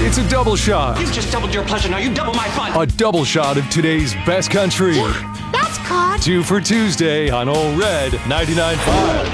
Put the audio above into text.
It's a double shot. You've just doubled your pleasure, now you double my fun. A double shot of today's best country. That's caught. 2 for Tuesday on Ole Red 99.5.